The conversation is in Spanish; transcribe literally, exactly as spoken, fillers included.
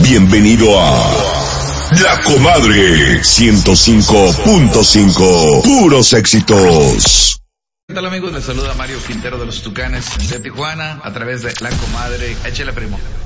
Bienvenido a La Comadre ciento cinco punto cinco. Puros éxitos. ¿Qué tal, amigos? Les saluda Mario Quintero de los Tucanes de Tijuana a través de La Comadre. Échale, primo.